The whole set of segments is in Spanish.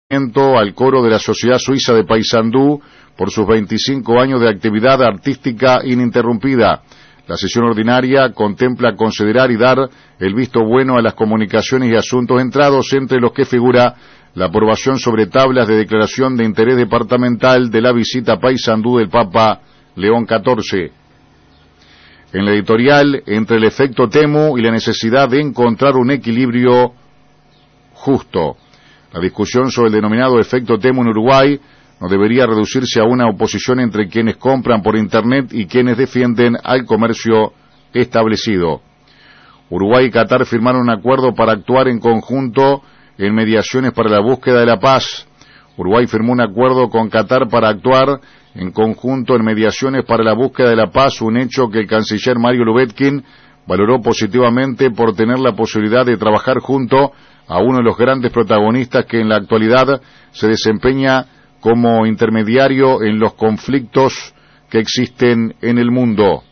Al coro de la Sociedad Suiza de Paysandú por sus 25 años de actividad artística ininterrumpida. La sesión ordinaria contempla considerar y dar el visto bueno a las comunicaciones y asuntos entrados, entre los que figura la aprobación sobre tablas de declaración de interés departamental de la visita a Paysandú del Papa León XIV. En la editorial, entre el efecto Temu y la necesidad de encontrar un equilibrio justo. La discusión sobre el denominado efecto Temu en Uruguay no debería reducirse a una oposición entre quienes compran por Internet y quienes defienden al comercio establecido. Uruguay y Qatar firmaron un acuerdo para actuar en conjunto en mediaciones para la búsqueda de la paz. Uruguay firmó un acuerdo con Qatar para actuar en conjunto en mediaciones para la búsqueda de la paz, un hecho que el canciller Mario Lubetkin valoró positivamente por tener la posibilidad de trabajar junto a uno de los grandes protagonistas que en la actualidad se desempeña como intermediario en los conflictos que existen en el mundo.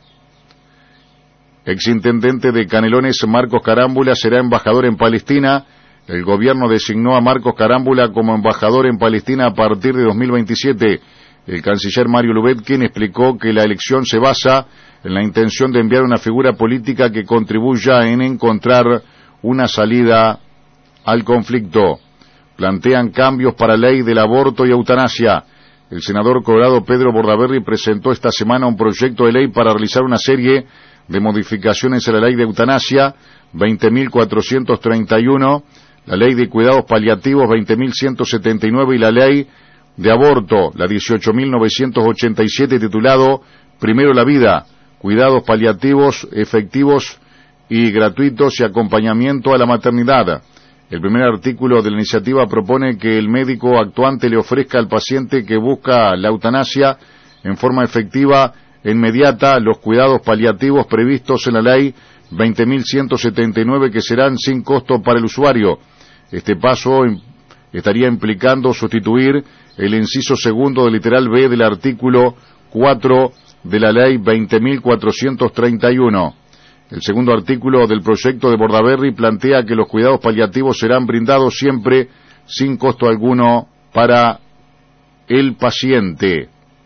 Exintendente de Canelones, Marcos Carámbula, será embajador en Palestina. El gobierno designó a Marcos Carámbula como embajador en Palestina a partir de 2027. El canciller Mario Lubetkin explicó que la elección se basa en la intención de enviar una figura política que contribuya en encontrar una salida al conflicto. Plantean cambios para la ley del aborto y eutanasia. El senador colorado Pedro Bordaberry presentó esta semana un proyecto de ley para realizar una serie de modificaciones a la ley de eutanasia 20.431, la ley de cuidados paliativos 20.179 y la ley de aborto, la 18.987, titulado Primero la vida, cuidados paliativos efectivos y gratuitos y acompañamiento a la maternidad. El primer artículo de la iniciativa propone que el médico actuante le ofrezca al paciente que busca la eutanasia en forma efectiva e inmediata los cuidados paliativos previstos en la ley 20.179, que serán sin costo para el usuario. Este paso estaría implicando sustituir el inciso segundo del literal B del artículo 4 de la ley 20.431. El segundo artículo del proyecto de Bordaberry plantea que los cuidados paliativos serán brindados siempre sin costo alguno para el paciente.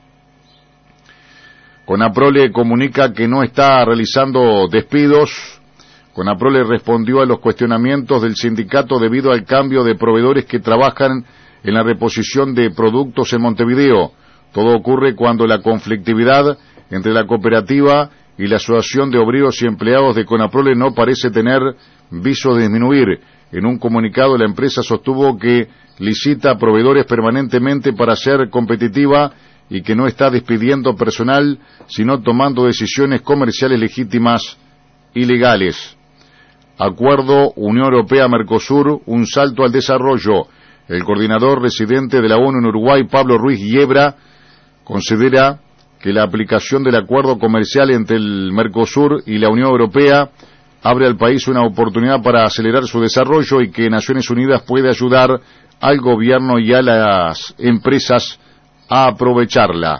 Conaprole comunica que no está realizando despidos. Conaprole respondió a los cuestionamientos del sindicato debido al cambio de proveedores que trabajan en la reposición de productos en Montevideo. Todo ocurre cuando la conflictividad entre la cooperativa y la Asociación de Obreros y Empleados de Conaprole no parece tener viso de disminuir. En un comunicado, la empresa sostuvo que licita proveedores permanentemente para ser competitiva y que no está despidiendo personal, sino tomando decisiones comerciales legítimas y legales. Acuerdo Unión Europea-Mercosur, un salto al desarrollo. El coordinador residente de la ONU en Uruguay, Pablo Ruiz Yebra, considera que la aplicación del acuerdo comercial entre el Mercosur y la Unión Europea abre al país una oportunidad para acelerar su desarrollo y que Naciones Unidas puede ayudar al gobierno y a las empresas a aprovecharla.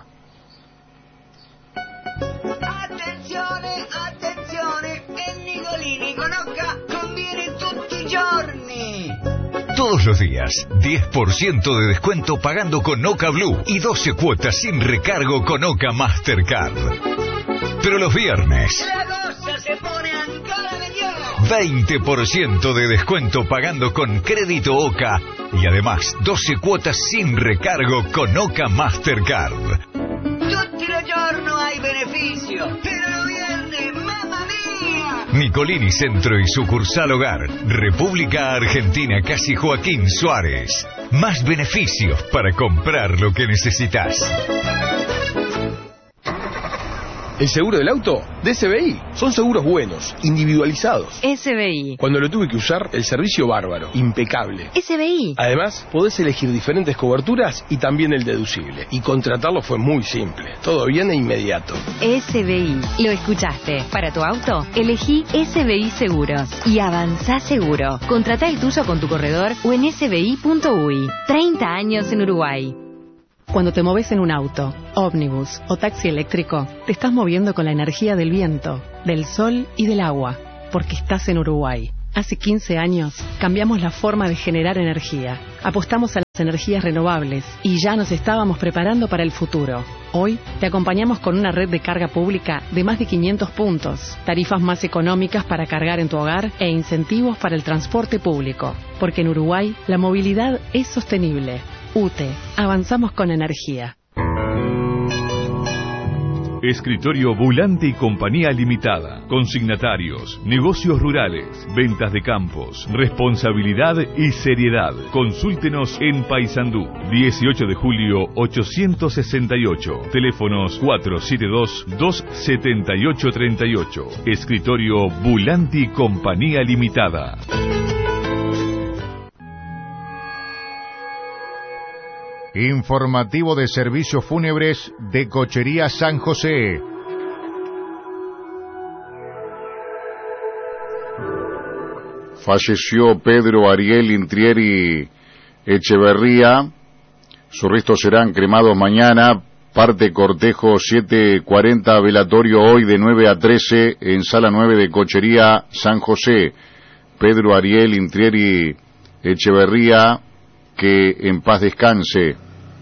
Attenzione, attenzione, el Nicolini con Oca conviene tutti i giorni. Todos los días, 10% de descuento pagando con Oca Blue y 12 cuotas sin recargo con Oca Mastercard. Pero los viernes, La cosa se pone ancora mejor. 20% de descuento pagando con crédito Oca y además 12 cuotas sin recargo con Oca Mastercard. Tutti i giorni hay beneficio, pero los viernes, mamma mía. Nicolini Centro y sucursal Hogar, República Argentina, Casi Joaquín Suárez. Más beneficios para comprar lo que necesitas. ¿El seguro del auto? De SBI. Son seguros buenos, individualizados. SBI. Cuando lo tuve que usar, el servicio bárbaro, impecable. SBI. Además, podés elegir diferentes coberturas y también el deducible. Y contratarlo fue muy simple. Todo bien e inmediato. SBI. Lo escuchaste. Para tu auto, elegí SBI Seguros y avanzá seguro. Contratá el tuyo con tu corredor o en sbi.uy. 30 años en Uruguay. Cuando te moves en un auto, ómnibus o taxi eléctrico, te estás moviendo con la energía del viento, del sol y del agua, porque estás en Uruguay. Hace 15 años cambiamos la forma de generar energía. Apostamos a las energías renovables y ya nos estábamos preparando para el futuro. Hoy te acompañamos con una red de carga pública de más de 500 puntos, tarifas más económicas para cargar en tu hogar e incentivos para el transporte público. Porque en Uruguay la movilidad es sostenible. UTE, avanzamos con energía. Escritorio Bulante y Compañía Limitada. Consignatarios, negocios rurales, ventas de campos, responsabilidad y seriedad. Consúltenos en Paysandú. 18 de julio 868. Teléfonos 472-27838. Escritorio Bulante y Compañía Limitada. Informativo de servicios fúnebres de Cochería San José. Falleció Pedro Ariel Intrieri Echeverría. Sus restos serán cremados mañana. Parte cortejo 7:40, velatorio hoy de 9 a 13 en Sala 9 de Cochería San José. Pedro Ariel Intrieri Echeverría, que en paz descanse.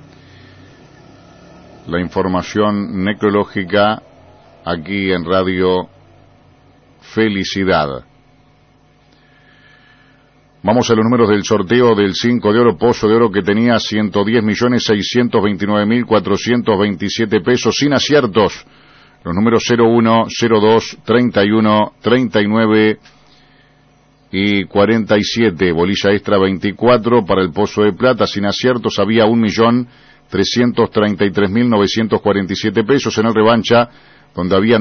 La información necrológica aquí en Radio Felicidad. Vamos a los números del sorteo del 5 de oro, Pozo de Oro, que tenía 110.629.427 pesos sin aciertos. Los números 01, 02, 31, 39 y 47. Bolilla extra 24 para el Pozo de Plata, sin aciertos había 1.333.947 pesos. En el revancha, donde había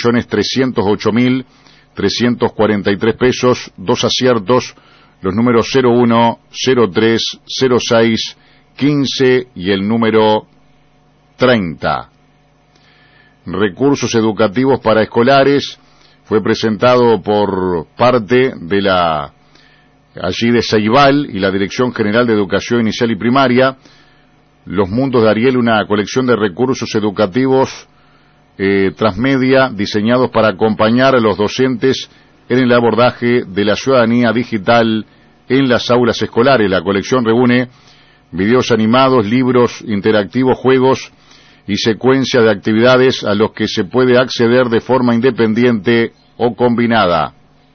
9.308.343 pesos, dos aciertos, los números 01, 03, 06, 15 y el número 30. Recursos educativos para escolares fue presentado por parte de allí de Ceibal y la Dirección General de Educación Inicial y Primaria. Los Mundos de Ariel, una colección de recursos educativos transmedia diseñados para acompañar a los docentes en el abordaje de la ciudadanía digital en las aulas escolares. La colección reúne videos animados, libros interactivos, juegos y secuencia de actividades a los que se puede acceder de forma independiente o combinada.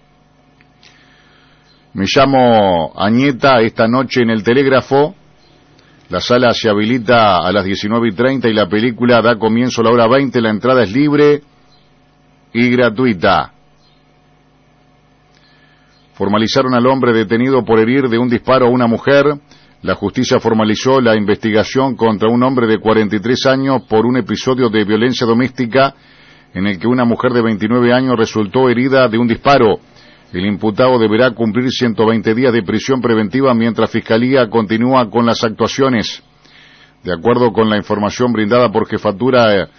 Me llamo Añeta, esta noche en el Telégrafo. La sala se habilita a las 19:30 y la película da comienzo a la hora 20. La entrada es libre y gratuita. Formalizaron al hombre detenido por herir de un disparo a una mujer. La justicia formalizó la investigación contra un hombre de 43 años por un episodio de violencia doméstica en el que una mujer de 29 años resultó herida de un disparo. El imputado deberá cumplir 120 días de prisión preventiva mientras Fiscalía continúa con las actuaciones. De acuerdo con la información brindada por Jefatura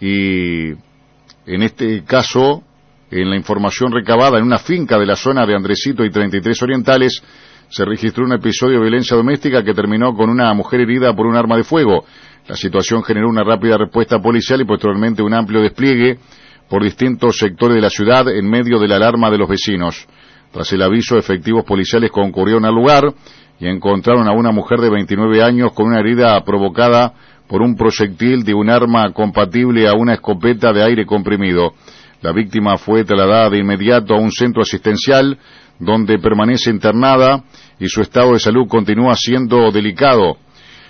y en este caso, en la información recabada en una finca de la zona de Andresito y 33 Orientales, se registró un episodio de violencia doméstica que terminó con una mujer herida por un arma de fuego. La situación generó una rápida respuesta policial y posteriormente un amplio despliegue por distintos sectores de la ciudad en medio de la alarma de los vecinos. Tras el aviso, efectivos policiales concurrieron al lugar y encontraron a una mujer de 29 años con una herida provocada por un proyectil de un arma compatible a una escopeta de aire comprimido. La víctima fue trasladada de inmediato a un centro asistencial donde permanece internada y su estado de salud continúa siendo delicado.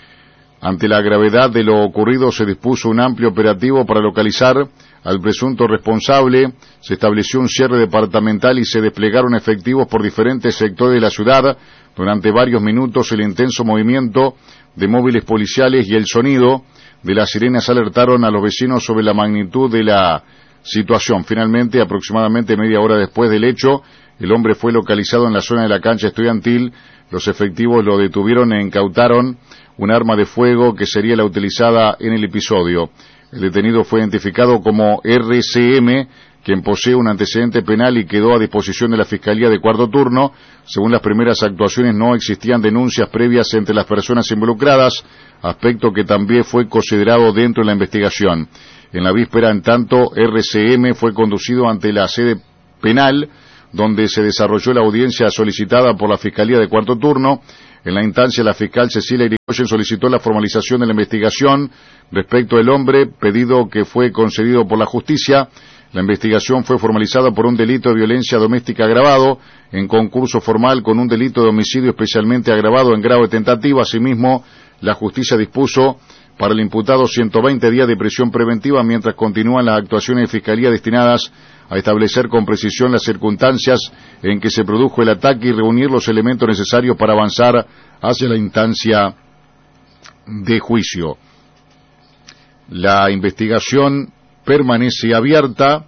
Ante la gravedad de lo ocurrido, se dispuso un amplio operativo para localizar al presunto responsable, se estableció un cierre departamental y se desplegaron efectivos por diferentes sectores de la ciudad. Durante varios minutos, el intenso movimiento de móviles policiales y el sonido de las sirenas alertaron a los vecinos sobre la magnitud de la situación. Finalmente, aproximadamente media hora después del hecho, el hombre fue localizado en la zona de la cancha estudiantil. Los efectivos lo detuvieron e incautaron un arma de fuego que sería la utilizada en el episodio. El detenido fue identificado como RCM, quien posee un antecedente penal y quedó a disposición de la Fiscalía de Cuarto Turno. Según las primeras actuaciones, no existían denuncias previas entre las personas involucradas, aspecto que también fue considerado dentro de la investigación. En la víspera, en tanto, RCM fue conducido ante la sede penal donde se desarrolló la audiencia solicitada por la Fiscalía de Cuarto Turno. En la instancia, la fiscal Cecilia Irigoyen solicitó la formalización de la investigación respecto del hombre, pedido que fue concedido por la justicia. La investigación fue formalizada por un delito de violencia doméstica agravado, en concurso formal con un delito de homicidio especialmente agravado en grado de tentativa. Asimismo, la justicia dispuso para el imputado 120 días de prisión preventiva, mientras continúan las actuaciones de fiscalía destinadas a establecer con precisión las circunstancias en que se produjo el ataque y reunir los elementos necesarios para avanzar hacia la instancia de juicio. La investigación permanece abierta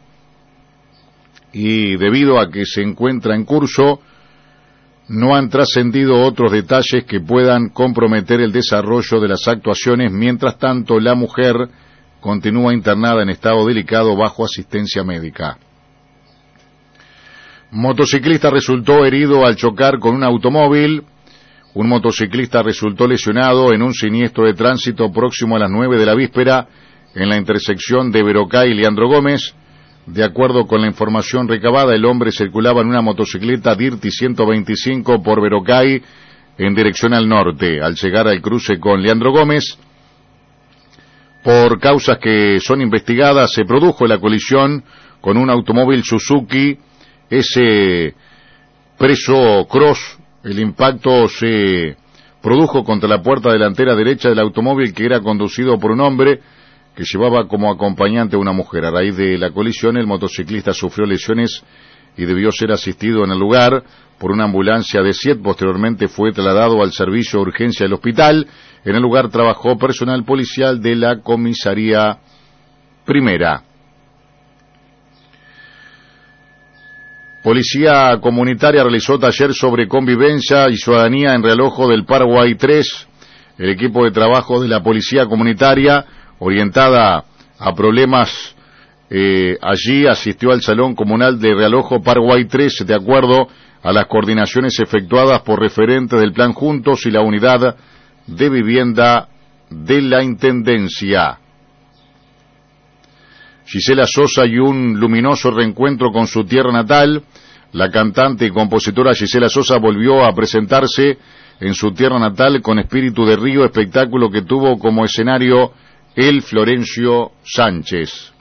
y, debido a que se encuentra en curso, no han trascendido otros detalles que puedan comprometer el desarrollo de las actuaciones. Mientras tanto, la mujer continúa internada en estado delicado bajo asistencia médica. Motociclista resultó herido al chocar con un automóvil. Un motociclista resultó lesionado en un siniestro de tránsito próximo a las 9 de la víspera en la intersección de Verocay y Leandro Gómez. De acuerdo con la información recabada, el hombre circulaba en una motocicleta Dirty 125 por Verocay en dirección al norte. Al llegar al cruce con Leandro Gómez, por causas que son investigadas, se produjo la colisión con un automóvil Suzuki Preso Cross. El impacto se produjo contra la puerta delantera derecha del automóvil, que era conducido por un hombre que llevaba como acompañante a una mujer. A raíz de la colisión, el motociclista sufrió lesiones y debió ser asistido en el lugar por una ambulancia de SIET. Posteriormente fue trasladado al servicio de urgencia del hospital. En el lugar trabajó personal policial de la comisaría primera. Policía Comunitaria realizó taller sobre convivencia y ciudadanía en Realojo del Paraguay 3. El equipo de trabajo de la Policía Comunitaria, orientada a problemas allí, asistió al Salón Comunal de Realojo Paraguay 3, de acuerdo a las coordinaciones efectuadas por referentes del Plan Juntos y la Unidad de Vivienda de la Intendencia. Gisela Sosa y un luminoso reencuentro con su tierra natal. La cantante y compositora Gisela Sosa volvió a presentarse en su tierra natal con Espíritu de Río, espectáculo que tuvo como escenario el Florencio Sánchez.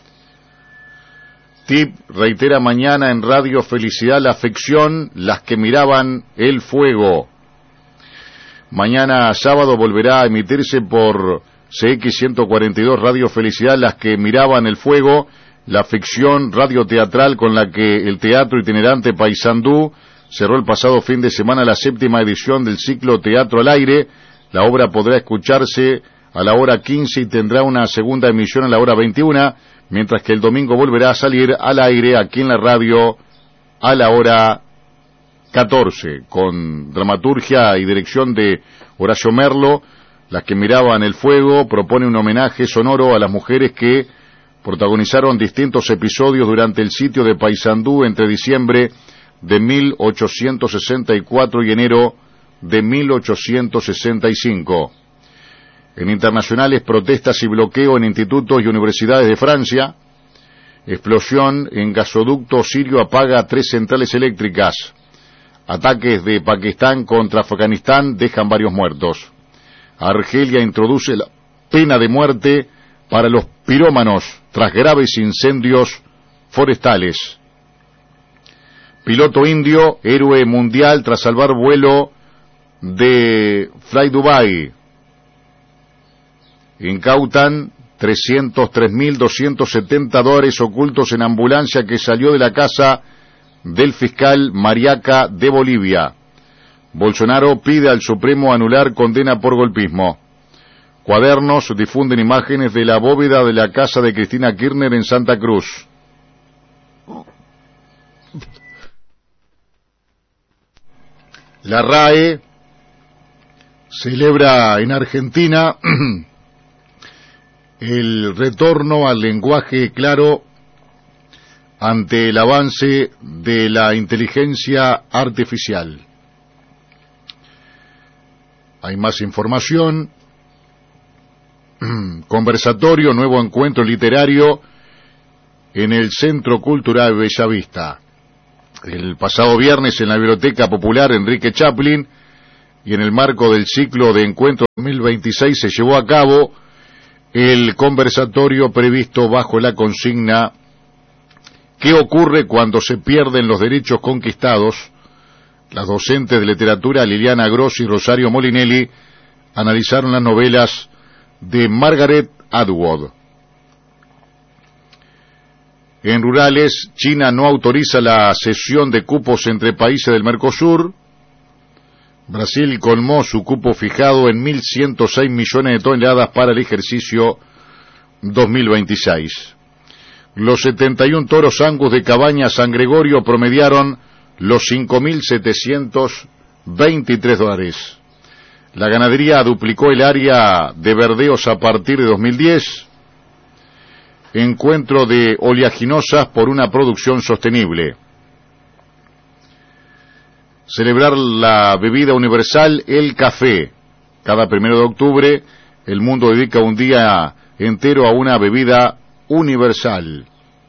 TIP reitera mañana en Radio Felicidad la afección, las que miraban el fuego. Mañana sábado volverá a emitirse por CX 142 Radio Felicidad, las que miraban el fuego, la ficción radioteatral con la que el Teatro Itinerante Paysandú cerró el pasado fin de semana la 7ª edición del ciclo Teatro al Aire. La obra podrá escucharse a la hora 15 y tendrá una segunda emisión a la hora 21, mientras que el domingo volverá a salir al aire aquí en la radio a la hora 14, con dramaturgia y dirección de Horacio Merlo. Las que miraban el fuego propone un homenaje sonoro a las mujeres que protagonizaron distintos episodios durante el sitio de Paysandú entre diciembre de 1864 y enero de 1865. En internacionales, protestas y bloqueo en institutos y universidades de Francia. Explosión en gasoducto sirio apaga 3 centrales eléctricas. Ataques de Pakistán contra Afganistán dejan varios muertos. Argelia introduce la pena de muerte para los pirómanos tras graves incendios forestales. Piloto indio, héroe mundial tras salvar vuelo de Fly Dubai. Incautan $303.270 ocultos en ambulancia que salió de la casa del fiscal Mariaca de Bolivia. Bolsonaro pide al Supremo anular condena por golpismo. Cuadernos difunden imágenes de la bóveda de la casa de Cristina Kirchner en Santa Cruz. La RAE celebra en Argentina el retorno al lenguaje claro ante el avance de la inteligencia artificial. Hay más información. Conversatorio, nuevo encuentro literario en el Centro Cultural Bellavista. el pasado viernes en la Biblioteca Popular Enrique Chaplin, y en el marco del ciclo de encuentro 2026 se llevó a cabo el conversatorio previsto bajo la consigna ¿Qué ocurre cuando se pierden los derechos conquistados? Las docentes de literatura Liliana Grossi y Rosario Molinelli analizaron las novelas de Margaret Atwood. En rurales, China no autoriza la cesión de cupos entre países del Mercosur. Brasil colmó su cupo fijado en 1.106 millones de toneladas para el ejercicio 2026. Los 71 toros Angus de Cabañas San Gregorio promediaron los $5.723. La ganadería duplicó el área de verdeos a partir de 2010. Encuentro de oleaginosas por una producción sostenible. Celebrar la bebida universal, el café. Cada 1 de octubre, el mundo dedica un día entero a una bebida universal.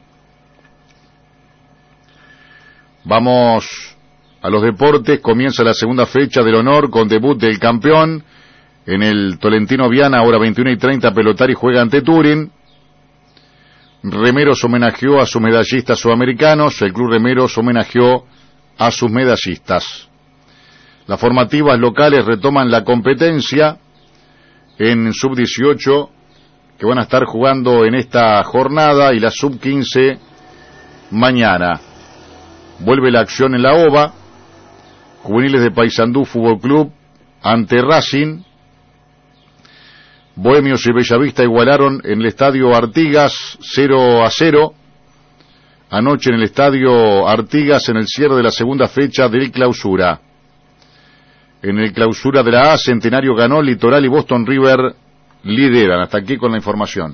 Vamos a los deportes. Comienza la segunda fecha del honor con debut del campeón. En el Tolentino Viana, ahora 21:30, Pelotari juega ante Turín. Remeros homenajeó a sus medallistas sudamericanos. El Club Remeros homenajeó a sus medallistas. Las formativas locales retoman la competencia en sub-18, que van a estar jugando en esta jornada, y la sub-15 mañana. Vuelve la acción en la OVA. Juveniles de Paysandú Fútbol Club ante Racing. Bohemios y Bellavista igualaron en el Estadio Artigas 0-0. Anoche en el Estadio Artigas, en el cierre de la segunda fecha del Clausura. En el Clausura de la A, Centenario ganó, Litoral y Boston River lideran. Hasta aquí con la información.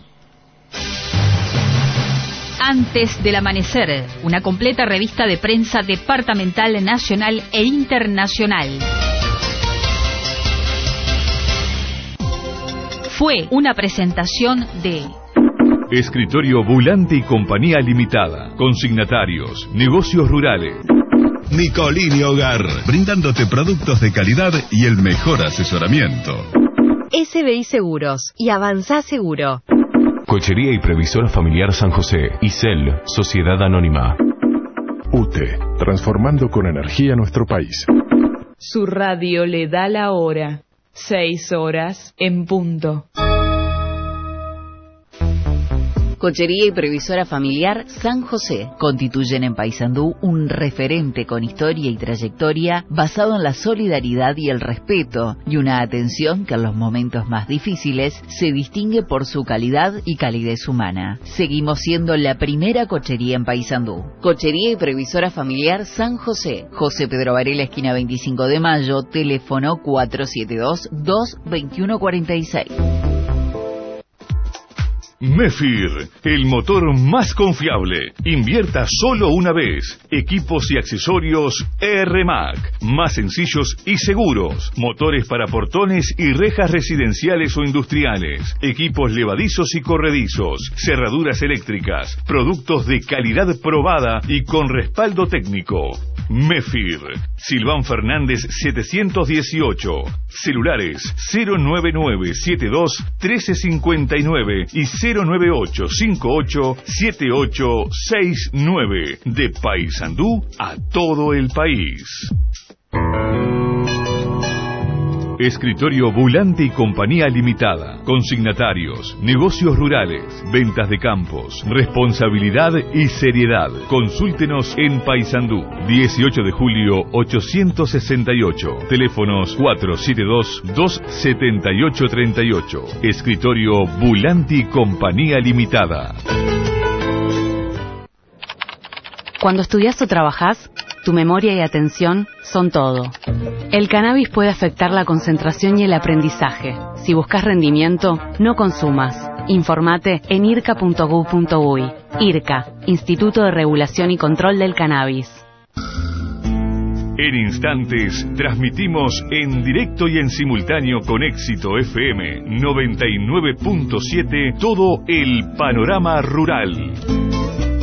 Antes del amanecer, una completa revista de prensa departamental, nacional e internacional. Fue una presentación de Escritorio Bulante y Compañía Limitada. Consignatarios, negocios rurales. Nicolini Hogar, brindándote productos de calidad y el mejor asesoramiento. SBI Seguros y Avanzá Seguro. Cochería y Previsora Familiar San José. ICEL, Sociedad Anónima. UTE, transformando con energía nuestro país. Su radio le da la hora. 6 horas en punto. Cochería y Previsora Familiar San José constituyen en Paysandú un referente con historia y trayectoria basado en la solidaridad y el respeto, y una atención que en los momentos más difíciles se distingue por su calidad y calidez humana. Seguimos siendo la primera cochería en Paysandú. Cochería y Previsora Familiar San José. José Pedro Varela, esquina 25 de Mayo, teléfono 472-22146. Mefir, el motor más confiable. Invierta solo una vez. Equipos y accesorios ERMAC, más sencillos y seguros. Motores para portones y rejas residenciales o industriales. Equipos levadizos y corredizos. Cerraduras eléctricas. Productos de calidad probada y con respaldo técnico. Mefir, Silván Fernández 718. Celulares 09972-1359 y 098587869. De Paysandú a todo el país. Escritorio Bulante y Compañía Limitada. Consignatarios, negocios rurales, ventas de campos, responsabilidad y seriedad. Consúltenos en Paysandú. 18 de julio 868. Teléfonos 472-27838. Escritorio Bulante y Compañía Limitada. Cuando estudias o trabajás, tu memoria y atención son todo. El cannabis puede afectar la concentración y el aprendizaje. Si buscas rendimiento, no consumas. Informate en irca.gov.uy. IRCA, Instituto de Regulación y Control del Cannabis. En instantes transmitimos en directo y en simultáneo con Éxito FM 99.7 todo el panorama rural.